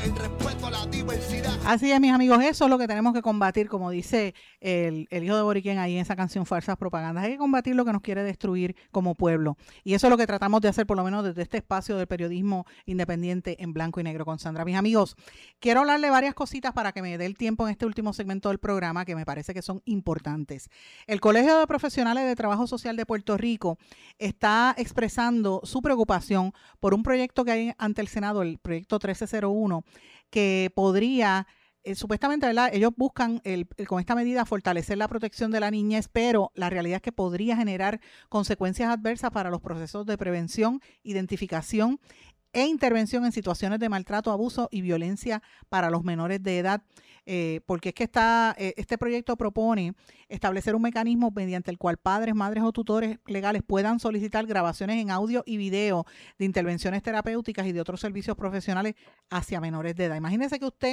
el respeto a la diversidad. Así es, mis amigos, eso es lo que tenemos que combatir, como dice el hijo de Boriquén ahí en esa canción Falsas Propagandas. Hay que combatir lo que nos quiere destruir como pueblo. Y eso es lo que tratamos de hacer, por lo menos desde este espacio del periodismo independiente en blanco y negro con Sandra. Mis amigos, quiero hablarle varias cositas para que me dé el tiempo en este último segmento del programa que me parece que son importantes. El Colegio de Profesionales de Trabajo Social de Puerto Rico está expresando su preocupación por un proyecto que hay ante el Senado, el proyecto 1301, que podría, supuestamente, ¿verdad? Ellos buscan con esta medida fortalecer la protección de la niñez, pero la realidad es que podría generar consecuencias adversas para los procesos de prevención, identificación e intervención en situaciones de maltrato, abuso y violencia para los menores de edad, porque es que este proyecto propone establecer un mecanismo mediante el cual padres, madres o tutores legales puedan solicitar grabaciones en audio y video de intervenciones terapéuticas y de otros servicios profesionales hacia menores de edad. Imagínese que usted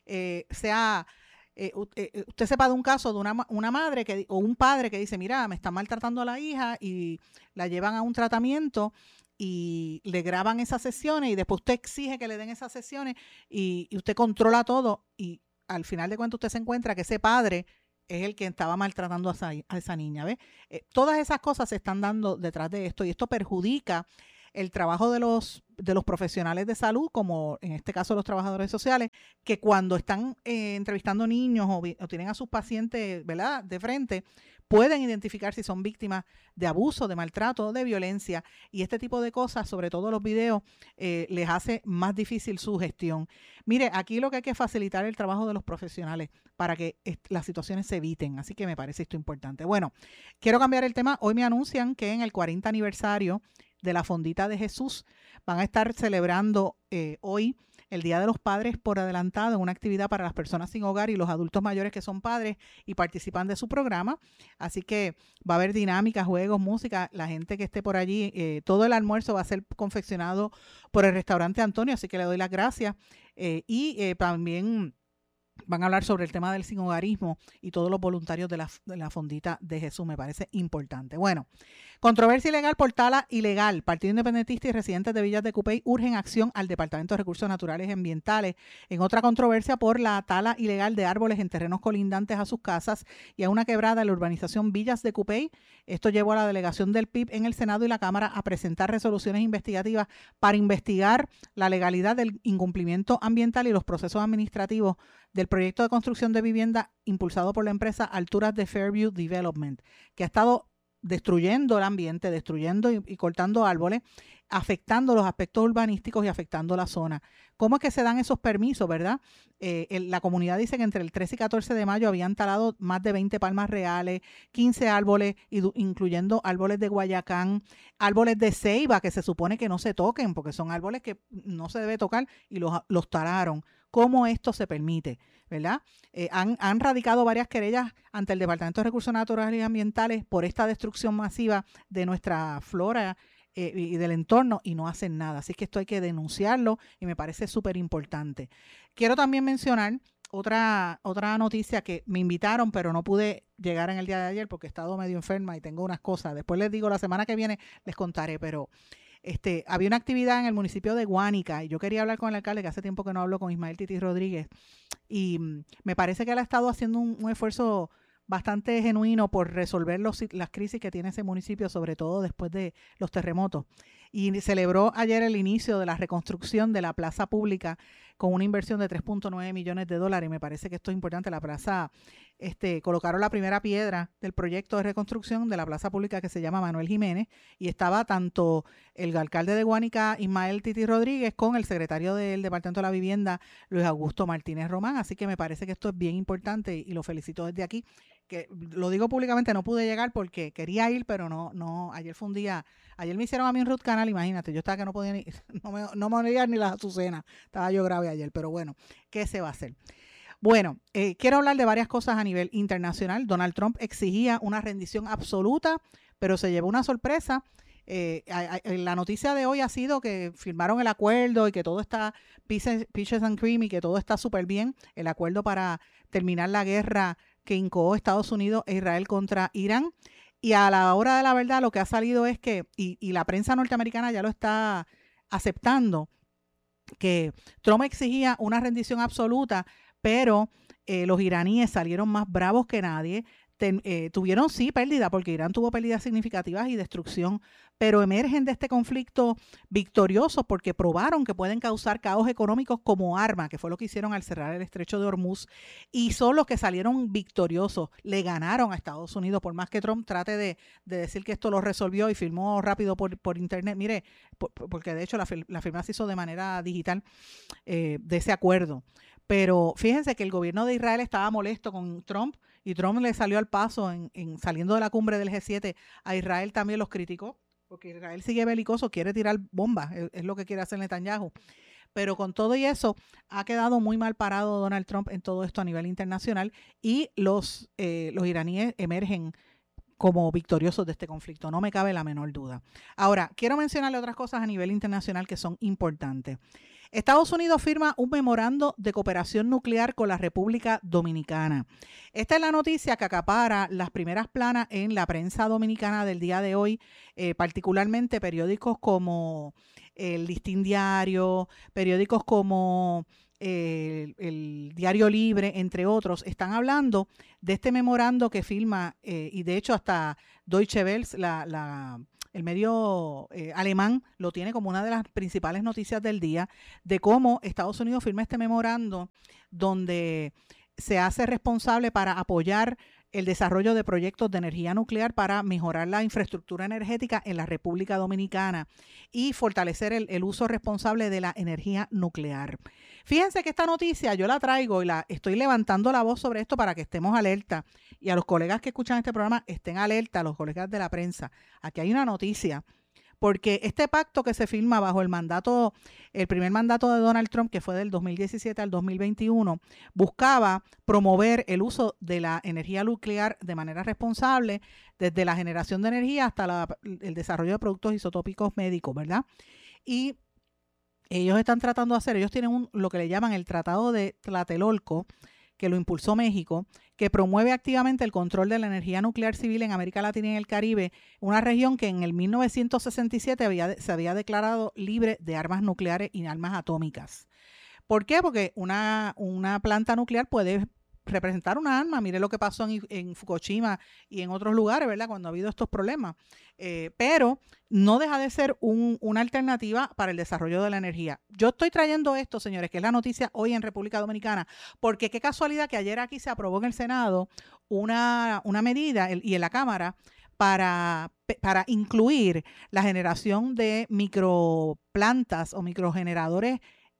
usted sepa de un caso de una madre o un padre que dice, mira, me está maltratando a la hija y la llevan a un tratamiento y le graban esas sesiones y después usted exige que le den esas sesiones y usted controla todo y al final de cuentas usted se encuentra que ese padre es el que estaba maltratando a esa niña, ¿ves? Todas esas cosas se están dando detrás de esto y esto perjudica el trabajo de los profesionales de salud, como en este caso los trabajadores sociales, que cuando están entrevistando niños o tienen a sus pacientes, ¿verdad?, de frente, pueden identificar si son víctimas de abuso, de maltrato, de violencia, y este tipo de cosas, sobre todo los videos, les hace más difícil su gestión. Mire, aquí lo que hay que facilitar el trabajo de los profesionales para que las situaciones se eviten, así que me parece esto importante. Bueno, quiero cambiar el tema. Hoy me anuncian que en el 40 aniversario de la Fondita de Jesús van a estar celebrando hoy el Día de los Padres por adelantado en una actividad para las personas sin hogar y los adultos mayores que son padres y participan de su programa. Así que va a haber dinámicas, juegos, música. La gente que esté por allí, todo el almuerzo va a ser confeccionado por el restaurante Antonio, así que le doy las gracias. También van a hablar sobre el tema del sinhogarismo y todos los voluntarios de la Fondita de Jesús. Me parece importante. Bueno, controversia ilegal por tala ilegal. Partido Independentista y residentes de Villas de Cupey urgen acción al Departamento de Recursos Naturales y Ambientales en otra controversia por la tala ilegal de árboles en terrenos colindantes a sus casas y a una quebrada en la urbanización Villas de Cupey. Esto llevó a la delegación del PIB en el Senado y la Cámara a presentar resoluciones investigativas para investigar la legalidad del incumplimiento ambiental y los procesos administrativos del proyecto de construcción de vivienda impulsado por la empresa Alturas de Fairview Development, que ha estado destruyendo el ambiente, destruyendo y cortando árboles, afectando los aspectos urbanísticos y afectando la zona. ¿Cómo es que se dan esos permisos, verdad? La comunidad dice que entre el 13 y 14 de mayo habían talado más de 20 palmas reales, 15 árboles, incluyendo árboles de guayacán, árboles de ceiba que se supone que no se toquen porque son árboles que no se debe tocar y los talaron. ¿Cómo esto se permite? ¿Verdad? Han radicado varias querellas ante el Departamento de Recursos Naturales y Ambientales por esta destrucción masiva de nuestra flora y del entorno y no hacen nada. Así que esto hay que denunciarlo y me parece súper importante. Quiero también mencionar otra noticia que me invitaron, pero no pude llegar en el día de ayer porque he estado medio enferma y tengo unas cosas. Después les digo, la semana que viene les contaré, pero había una actividad en el municipio de Guánica y yo quería hablar con el alcalde, que hace tiempo que no hablo, con Ismael Titi Rodríguez, y me parece que él ha estado haciendo un esfuerzo bastante genuino por resolver las crisis que tiene ese municipio, sobre todo después de los terremotos. Y celebró ayer el inicio de la reconstrucción de la plaza pública con una inversión de $3.9 millones. Y me parece que esto es importante. La plaza, colocaron la primera piedra del proyecto de reconstrucción de la plaza pública que se llama Manuel Jiménez y estaba tanto el alcalde de Guánica, Ismael Titi Rodríguez, con el secretario del Departamento de la Vivienda, Luis Augusto Martínez Román. Así que me parece que esto es bien importante y lo felicito desde aquí. Que lo digo públicamente, no pude llegar porque quería ir, pero no, ayer fue un día, ayer me hicieron a mí un root canal, imagínate, yo estaba que no podía ni, no me olvidar ni la Azucena, estaba yo grave ayer, pero bueno, ¿qué se va a hacer? Bueno, quiero hablar de varias cosas a nivel internacional. Donald Trump exigía una rendición absoluta, pero se llevó una sorpresa. La noticia de hoy ha sido que firmaron el acuerdo y que todo está peaches and cream y que todo está súper bien, el acuerdo para terminar la guerra que incoó Estados Unidos e Israel contra Irán. Y a la hora de la verdad lo que ha salido es que, y la prensa norteamericana ya lo está aceptando, que Trump exigía una rendición absoluta, pero los iraníes salieron más bravos que nadie. Tuvieron sí pérdida, porque Irán tuvo pérdidas significativas y destrucción, pero emergen de este conflicto victoriosos porque probaron que pueden causar caos económicos como arma, que fue lo que hicieron al cerrar el estrecho de Hormuz, y son los que salieron victoriosos, le ganaron a Estados Unidos, por más que Trump trate de decir que esto lo resolvió y firmó rápido por internet, mire, porque de hecho la firma se hizo de manera digital de ese acuerdo. Pero fíjense que el gobierno de Israel estaba molesto con Trump y Trump le salió al paso saliendo de la cumbre del G7. A Israel también los criticó, porque Israel sigue belicoso, quiere tirar bombas, es lo que quiere hacer Netanyahu. Pero con todo y eso, ha quedado muy mal parado Donald Trump en todo esto a nivel internacional y los iraníes emergen como victoriosos de este conflicto, no me cabe la menor duda. Ahora, quiero mencionarle otras cosas a nivel internacional que son importantes. Estados Unidos firma un memorando de cooperación nuclear con la República Dominicana. Esta es la noticia que acapara las primeras planas en la prensa dominicana del día de hoy, particularmente periódicos como el Listín Diario, periódicos como el Diario Libre, entre otros, están hablando de este memorando que firma, y de hecho hasta Deutsche Welle, el medio alemán, lo tiene como una de las principales noticias del día, de cómo Estados Unidos firma este memorando donde se hace responsable para apoyar el desarrollo de proyectos de energía nuclear para mejorar la infraestructura energética en la República Dominicana y fortalecer el uso responsable de la energía nuclear. Fíjense que esta noticia yo la traigo y la estoy levantando la voz sobre esto para que estemos alerta y a los colegas que escuchan este programa estén alerta, a los colegas de la prensa. Aquí hay una noticia, porque este pacto que se firma bajo el primer mandato de Donald Trump, que fue del 2017 al 2021, buscaba promover el uso de la energía nuclear de manera responsable, desde la generación de energía hasta el desarrollo de productos isotópicos médicos, ¿verdad? Y ellos están tratando de hacer, ellos tienen lo que le llaman el Tratado de Tlatelolco, que lo impulsó México, que promueve activamente el control de la energía nuclear civil en América Latina y en el Caribe, una región que en el 1967 se había declarado libre de armas nucleares y armas atómicas. ¿Por qué? Porque una planta nuclear puede representar una arma. Mire lo que pasó en Fukushima y en otros lugares, ¿verdad? Cuando ha habido estos problemas. Pero no deja de ser una alternativa para el desarrollo de la energía. Yo estoy trayendo esto, señores, que es la noticia hoy en República Dominicana, porque qué casualidad que ayer aquí se aprobó en el Senado una medida y en la Cámara para incluir la generación de microplantas o microgeneradores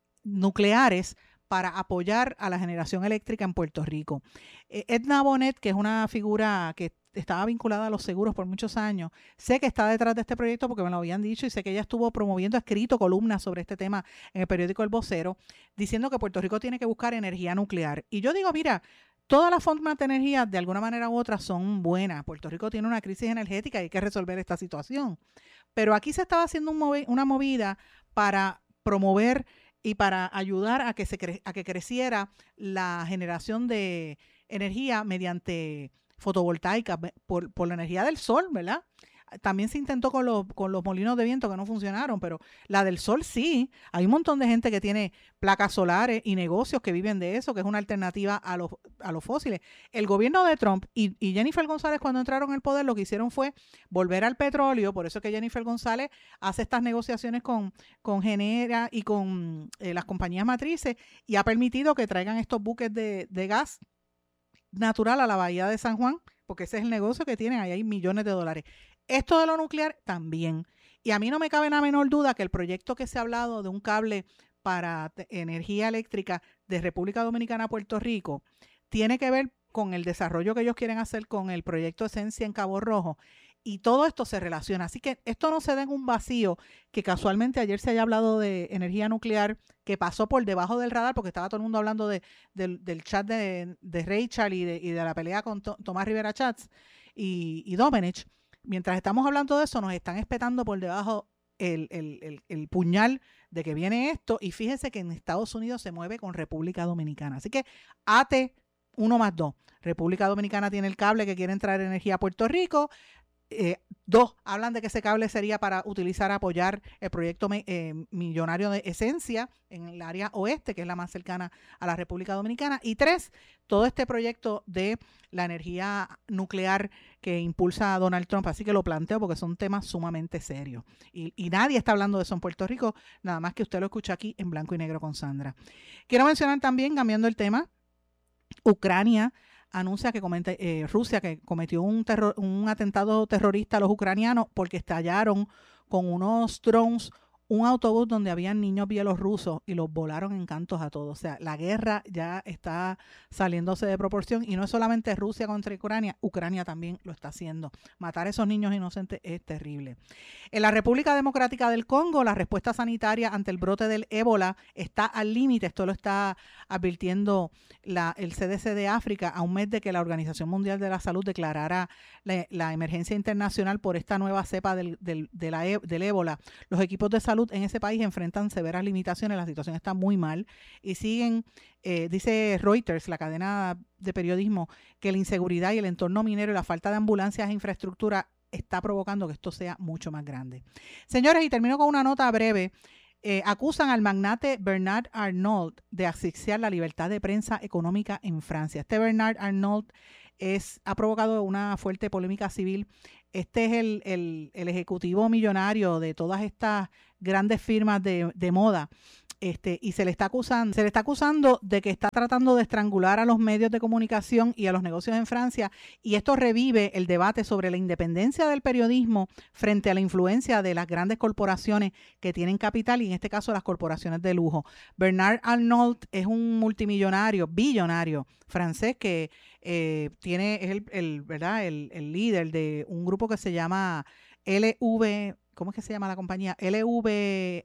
nucleares para apoyar a la generación eléctrica en Puerto Rico. Edna Bonet, que es una figura que estaba vinculada a los seguros por muchos años, sé que está detrás de este proyecto porque me lo habían dicho y sé que ella estuvo promoviendo, escrito columnas sobre este tema en el periódico El Vocero, diciendo que Puerto Rico tiene que buscar energía nuclear. Y yo digo, mira, todas las formas de energía de alguna manera u otra son buenas. Puerto Rico tiene una crisis energética y hay que resolver esta situación. Pero aquí se estaba haciendo una movida para promover y para ayudar a que creciera la generación de energía mediante fotovoltaica por la energía del sol, ¿verdad? También se intentó con los molinos de viento que no funcionaron, pero la del sol sí. Hay un montón de gente que tiene placas solares y negocios que viven de eso, que es una alternativa a los fósiles. El gobierno de Trump y Jennifer González, cuando entraron en el poder, lo que hicieron fue volver al petróleo. Por eso es que Jennifer González hace estas negociaciones con Genera y con las compañías matrices y ha permitido que traigan estos buques de gas natural a la bahía de San Juan, porque ese es el negocio que tienen, ahí hay millones de dólares. Esto de lo nuclear también. Y a mí no me cabe la menor duda que el proyecto que se ha hablado de un cable para energía eléctrica de República Dominicana a Puerto Rico tiene que ver con el desarrollo que ellos quieren hacer con el proyecto Esencia en Cabo Rojo. Y todo esto se relaciona. Así que esto no se da en un vacío, que casualmente ayer se haya hablado de energía nuclear, que pasó por debajo del radar, porque estaba todo el mundo hablando del chat de Rachel y de la pelea con Tomás Rivera Chats y Domenech. Mientras estamos hablando de eso, nos están espetando por debajo el puñal de que viene esto. Y fíjese que en Estados Unidos se mueve con República Dominicana. Así que ate 1 más 2. República Dominicana tiene el cable que quiere traer energía a Puerto Rico. Dos, hablan de que ese cable sería para apoyar el proyecto millonario de Esencia en el área oeste, que es la más cercana a la República Dominicana. Y tres, todo este proyecto de la energía nuclear que impulsa a Donald Trump. Así que lo planteo porque son temas sumamente serios. Y nadie está hablando de eso en Puerto Rico, nada más que usted lo escucha aquí en Blanco y Negro con Sandra. Quiero mencionar también, cambiando el tema, Ucrania anuncia que Rusia que cometió un atentado terrorista a los ucranianos porque estallaron con unos drones un autobús donde habían niños bielorrusos y los volaron en cantos a todos. O sea, la guerra ya está saliéndose de proporción y no es solamente Rusia contra Ucrania, Ucrania también lo está haciendo. Matar a esos niños inocentes es terrible. En la República Democrática del Congo, la respuesta sanitaria ante el brote del ébola está al límite. Esto lo está advirtiendo el CDC de África a un mes de que la Organización Mundial de la Salud declarara la emergencia internacional por esta nueva cepa del ébola. Los equipos de salud en ese país enfrentan severas limitaciones, la situación está muy mal y siguen, dice Reuters, la cadena de periodismo, que la inseguridad y el entorno minero y la falta de ambulancias e infraestructura está provocando que esto sea mucho más grande. Señores, y termino con una nota breve. Acusan al magnate Bernard Arnault de asfixiar la libertad de prensa económica en Francia. Este Bernard Arnault ha provocado una fuerte polémica civil. Este es el ejecutivo millonario de todas estas grandes firmas de moda. Y se le está acusando de que está tratando de estrangular a los medios de comunicación y a los negocios en Francia, y esto revive el debate sobre la independencia del periodismo frente a la influencia de las grandes corporaciones que tienen capital, y en este caso las corporaciones de lujo. Bernard Arnault es un billonario francés que es el líder de un grupo que se llama ¿cómo es que se llama la compañía? LVMH.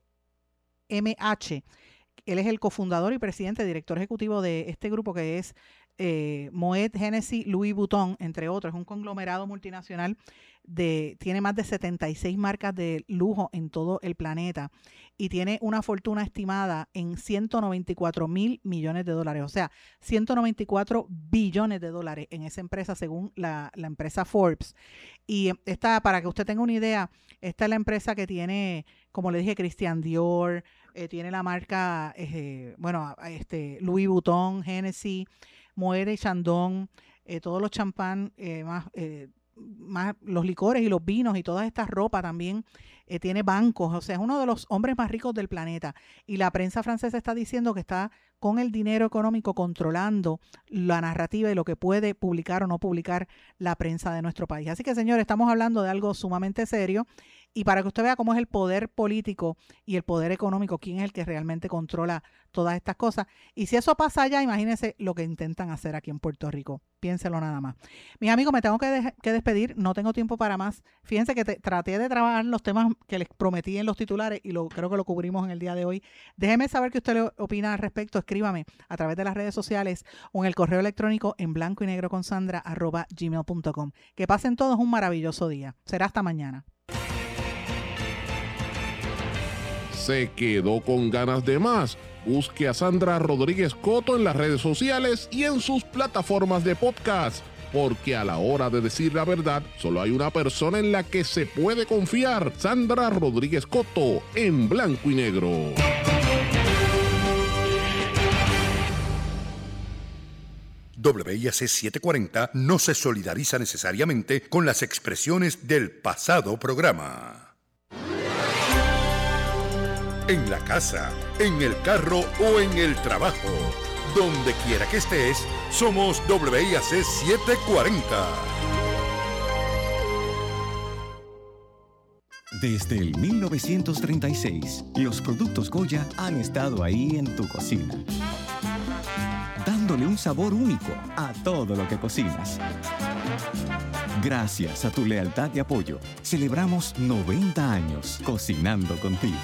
Él es el cofundador y presidente, director ejecutivo de este grupo que es Moet Hennessy Louis Vuitton, entre otros. Es un conglomerado multinacional, tiene más de 76 marcas de lujo en todo el planeta y tiene una fortuna estimada en 194 mil millones de dólares, o sea, 194 billones de dólares en esa empresa según la empresa Forbes. Y para que usted tenga una idea, esta es la empresa que tiene, como le dije, Christian Dior, tiene la marca Louis Vuitton, Hennessy, Moet y Chandon, todos los champán, más los licores y los vinos y todas estas ropas también. Tiene bancos, o sea, es uno de los hombres más ricos del planeta. Y la prensa francesa está diciendo que está con el dinero económico controlando la narrativa y lo que puede publicar o no publicar la prensa de nuestro país. Así que, señores, estamos hablando de algo sumamente serio. Y para que usted vea cómo es el poder político y el poder económico, quién es el que realmente controla todas estas cosas. Y si eso pasa allá, imagínense lo que intentan hacer aquí en Puerto Rico. Piénselo nada más. Mis amigos, me tengo que despedir. No tengo tiempo para más. Fíjense que traté de trabajar los temas que les prometí en los titulares y creo que lo cubrimos en el día de hoy. Déjeme saber qué usted le opina al respecto. Escríbame a través de las redes sociales o en el correo electrónico en blancoynegro.con@gmail.com. Que pasen todos un maravilloso día. Será hasta mañana. ¿Se quedó con ganas de más? Busque a Sandra Rodríguez Coto en las redes sociales y en sus plataformas de podcast, porque a la hora de decir la verdad, solo hay una persona en la que se puede confiar: Sandra Rodríguez Coto, en Blanco y Negro. WIAC 740 no se solidariza necesariamente con las expresiones del pasado programa. En la casa, en el carro o en el trabajo, donde quiera que estés, somos WIAC 740. Desde el 1936, los productos Goya han estado ahí en tu cocina, dándole un sabor único a todo lo que cocinas. Gracias a tu lealtad y apoyo, celebramos 90 años cocinando contigo.